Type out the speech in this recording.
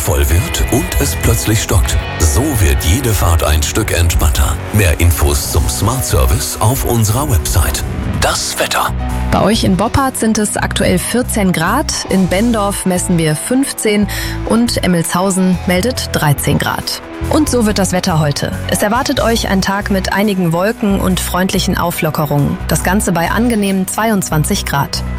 voll wird und es plötzlich stockt. So wird jede Fahrt ein Stück entspannter. Mehr Infos zum Smart Service auf unserer Website. Das Wetter. Bei euch in Boppard sind es aktuell 14 Grad, in Benndorf messen wir 15 und Emmelshausen meldet 13 Grad. Und so wird das Wetter heute. Es erwartet euch ein Tag mit einigen Wolken und freundlichen Auflockerungen. Das Ganze bei angenehmen 22 Grad.